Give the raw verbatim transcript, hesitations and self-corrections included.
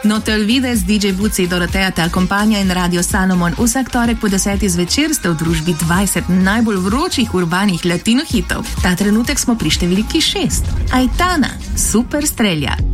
Notel Vides, D J Buci, Doroteja Talkompanja in Radio Salomon vsak torek po desetih zvečer ste v družbi dvajset najbolj vročih urbanih latino hitov. Ta trenutek smo pri številki šest. Aitana, super strelja.